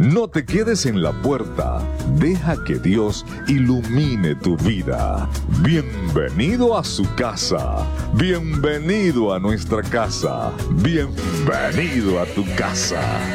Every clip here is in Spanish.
No te quedes en la puerta. Deja que Dios ilumine tu vida. Bienvenido a su casa. Bienvenido a nuestra casa. Bienvenido a tu casa.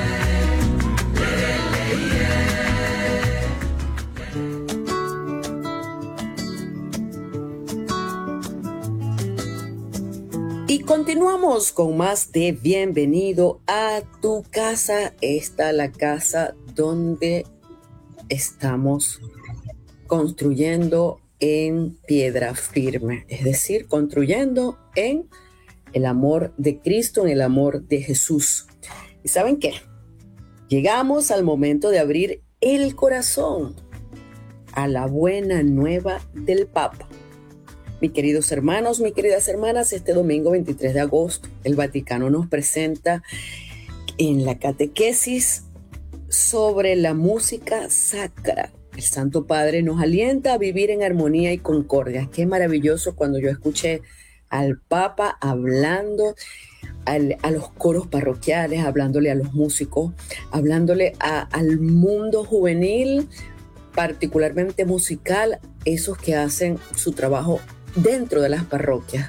Y continuamos con más de Bienvenido a tu casa. Esta la casa donde estamos construyendo en piedra firme, es decir, construyendo en el amor de Cristo, en el amor de Jesús. ¿Y saben qué? Llegamos al momento de abrir el corazón a la buena nueva del Papa. Mis queridos hermanos, mis queridas hermanas, este domingo 23 de agosto el Vaticano nos presenta en la catequesis sobre la música sacra. El Santo Padre nos alienta a vivir en armonía y concordia. Qué maravilloso cuando yo escuché al Papa hablando a los coros parroquiales, hablándole a los músicos, hablándole al mundo juvenil, particularmente musical, esos que hacen su trabajo dentro de las parroquias,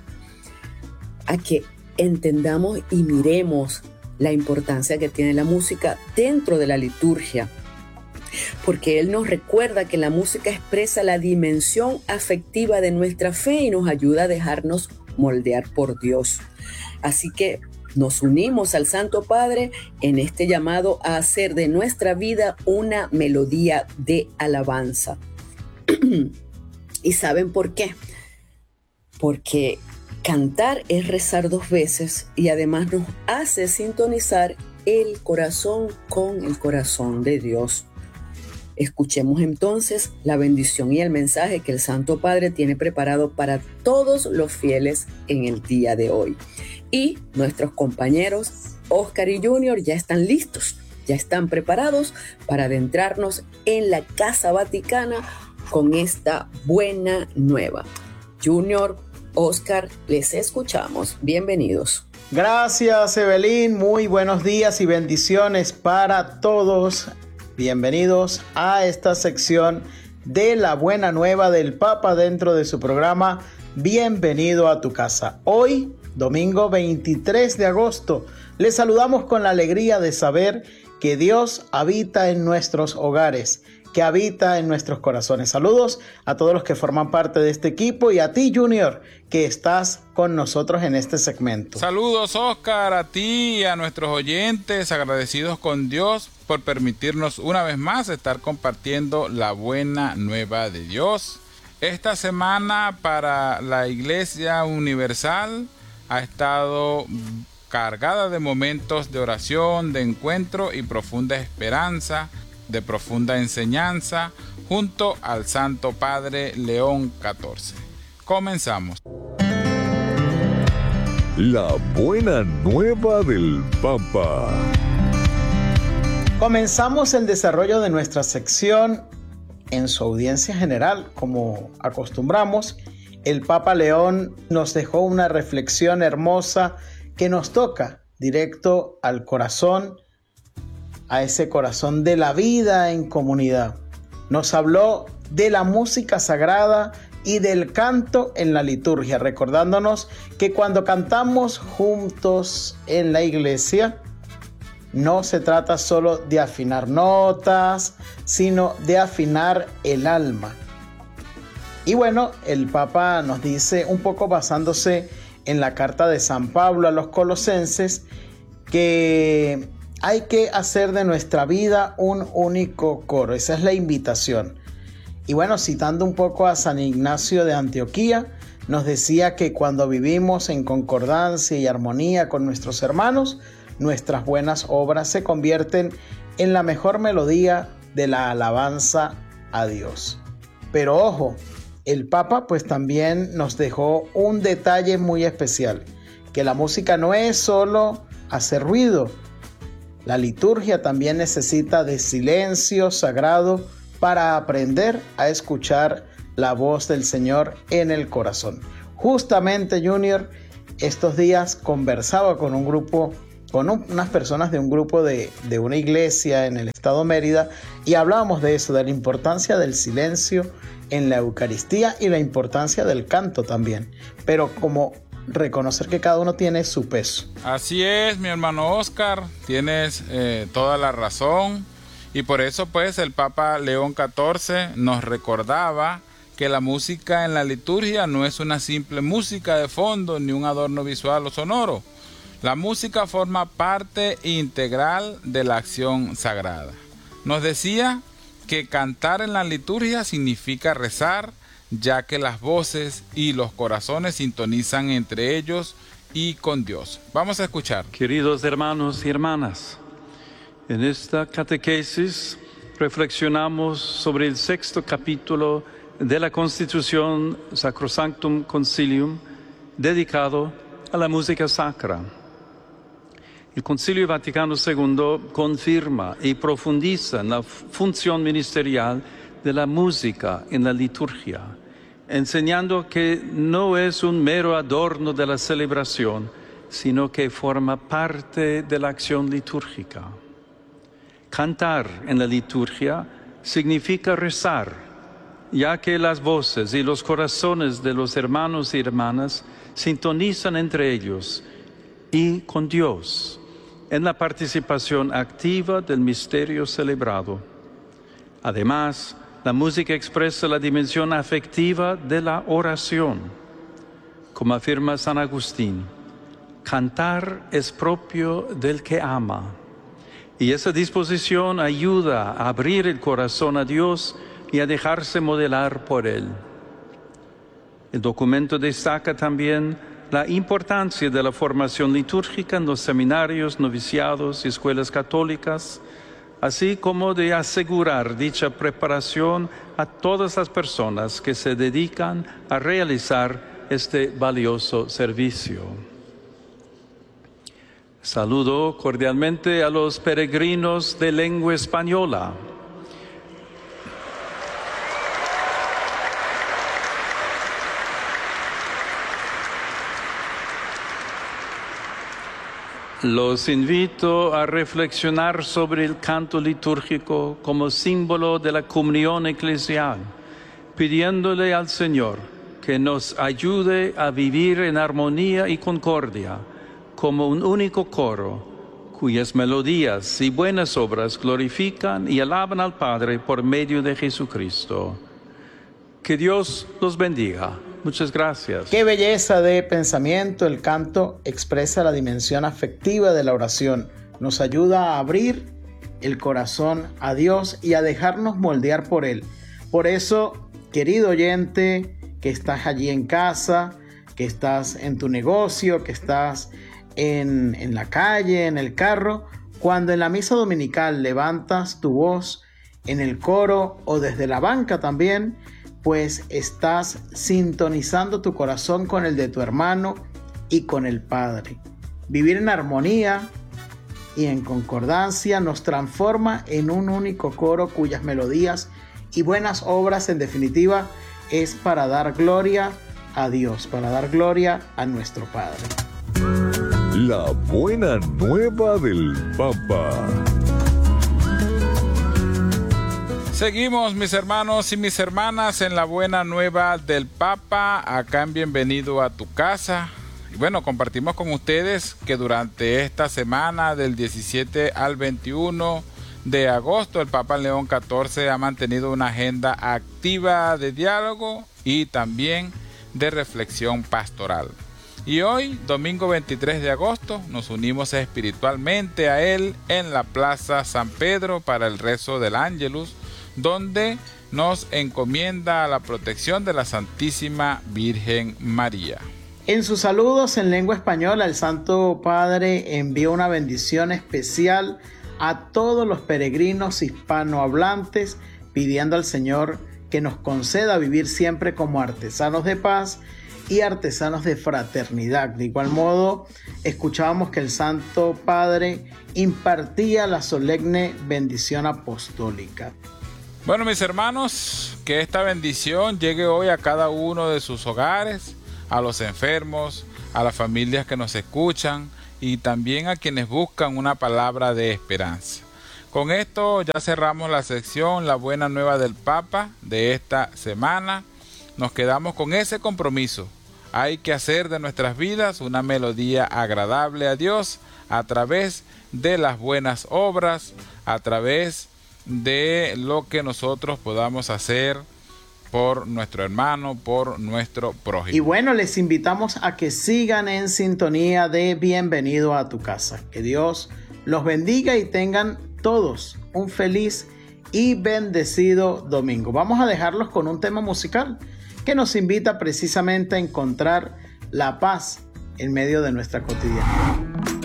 a que entendamos y miremos la importancia que tiene la música dentro de la liturgia, porque Él nos recuerda que la música expresa la dimensión afectiva de nuestra fe y nos ayuda a dejarnos moldear por Dios. Así que nos unimos al Santo Padre en este llamado a hacer de nuestra vida una melodía de alabanza. ¿Y saben por qué? Porque cantar es rezar dos veces y además nos hace sintonizar el corazón con el corazón de Dios. Escuchemos entonces la bendición y el mensaje que el Santo Padre tiene preparado para todos los fieles en el día de hoy. Y nuestros compañeros Oscar y Junior ya están listos, ya están preparados para adentrarnos en la Casa Vaticana con esta buena nueva. Junior, Oscar, les escuchamos. Bienvenidos. Gracias, Evelyn. Muy buenos días y bendiciones para todos. Bienvenidos a esta sección de la buena nueva del Papa dentro de su programa Bienvenido a tu casa. Hoy, domingo 23 de agosto, les saludamos con la alegría de saber que Dios habita en nuestros hogares, que habita en nuestros corazones. Saludos a todos los que forman parte de este equipo y a ti, Junior, que estás con nosotros en este segmento. Saludos, Oscar, a ti y a nuestros oyentes, agradecidos con Dios por permitirnos una vez más estar compartiendo la buena nueva de Dios. Esta semana para la Iglesia Universal ha estado cargada de momentos de oración, de encuentro y profunda esperanza, de profunda enseñanza, junto al Santo Padre León XIV. Comenzamos. La buena nueva del Papa. Comenzamos el desarrollo de nuestra sección en su audiencia general. Como acostumbramos, el Papa León nos dejó una reflexión hermosa que nos toca directo al corazón, a ese corazón de la vida en comunidad. Nos habló de la música sagrada y del canto en la liturgia, recordándonos que cuando cantamos juntos en la iglesia, no se trata solo de afinar notas, sino de afinar el alma. Y bueno, el Papa nos dice, un poco basándose en la carta de San Pablo a los Colosenses, que hay que hacer de nuestra vida un único coro. Esa es la invitación. Y bueno, citando un poco a San Ignacio de Antioquía, nos decía que cuando vivimos en concordancia y armonía con nuestros hermanos, nuestras buenas obras se convierten en la mejor melodía de la alabanza a Dios. Pero ojo, el Papa pues también nos dejó un detalle muy especial, que la música no es solo hacer ruido. La liturgia también necesita de silencio sagrado para aprender a escuchar la voz del Señor en el corazón. Justamente, Junior, estos días conversaba con un grupo con unas personas de un grupo de una iglesia en el estado Mérida y hablábamos de eso, de la importancia del silencio en la Eucaristía y la importancia del canto también, pero como reconocer que cada uno tiene su peso. Así es, mi hermano Oscar, tienes toda la razón, y por eso pues el Papa León XIV nos recordaba que la música en la liturgia no es una simple música de fondo ni un adorno visual o sonoro. La música forma parte integral de la acción sagrada. Nos decía que cantar en la liturgia significa rezar, ya que las voces y los corazones sintonizan entre ellos y con Dios. Vamos a escuchar. Queridos hermanos y hermanas, en esta catequesis reflexionamos sobre el 6º capítulo de la Constitución Sacrosanctum Concilium, dedicado a la música sacra. El Concilio Vaticano II confirma y profundiza en la función ministerial de la música en la liturgia, enseñando que no es un mero adorno de la celebración, sino que forma parte de la acción litúrgica. Cantar en la liturgia significa rezar, ya que las voces y los corazones de los hermanos y hermanas sintonizan entre ellos y con Dios en la participación activa del misterio celebrado. Además, la música expresa la dimensión afectiva de la oración. Como afirma San Agustín, cantar es propio del que ama. Y esa disposición ayuda a abrir el corazón a Dios y a dejarse modelar por Él. El documento destaca también la importancia de la formación litúrgica en los seminarios, noviciados y escuelas católicas, así como de asegurar dicha preparación a todas las personas que se dedican a realizar este valioso servicio. Saludo cordialmente a los peregrinos de lengua española. Los invito a reflexionar sobre el canto litúrgico como símbolo de la comunión eclesial, pidiéndole al Señor que nos ayude a vivir en armonía y concordia, como un único coro, cuyas melodías y buenas obras glorifican y alaban al Padre por medio de Jesucristo. Que Dios los bendiga. Muchas gracias. Qué belleza de pensamiento. El canto expresa la dimensión afectiva de la oración. Nos ayuda a abrir el corazón a Dios y a dejarnos moldear por Él. Por eso, querido oyente, que estás allí en casa, que estás en tu negocio, que estás en la calle, en el carro, cuando en la misa dominical levantas tu voz en el coro o desde la banca también, pues estás sintonizando tu corazón con el de tu hermano y con el Padre. Vivir en armonía y en concordancia nos transforma en un único coro cuyas melodías y buenas obras, en definitiva, es para dar gloria a Dios, para dar gloria a nuestro Padre. La buena nueva del Papa. Seguimos, mis hermanos y mis hermanas, en la buena nueva del Papa, acá en Bienvenido a tu Casa. Y bueno, compartimos con ustedes que durante esta semana del 17 al 21 de agosto, el Papa León XIV ha mantenido una agenda activa de diálogo y también de reflexión pastoral. Y hoy, domingo 23 de agosto, nos unimos espiritualmente a él en la Plaza San Pedro para el rezo del Ángelus, donde nos encomienda a la protección de la Santísima Virgen María. En sus saludos en lengua española, el Santo Padre envió una bendición especial a todos los peregrinos hispanohablantes, pidiendo al Señor que nos conceda vivir siempre como artesanos de paz y artesanos de fraternidad. De igual modo, escuchábamos que el Santo Padre impartía la solemne bendición apostólica. Bueno, mis hermanos, que esta bendición llegue hoy a cada uno de sus hogares, a los enfermos, a las familias que nos escuchan y también a quienes buscan una palabra de esperanza. Con esto ya cerramos la sección La Buena Nueva del Papa de esta semana. Nos quedamos con ese compromiso. Hay que hacer de nuestras vidas una melodía agradable a Dios a través de las buenas obras, a través de lo que nosotros podamos hacer por nuestro hermano, por nuestro prójimo. Y bueno, les invitamos a que sigan en sintonía de Bienvenido a tu casa. Que Dios los bendiga y tengan todos un feliz y bendecido domingo. Vamos a dejarlos con un tema musical que nos invita precisamente a encontrar la paz en medio de nuestra cotidianidad.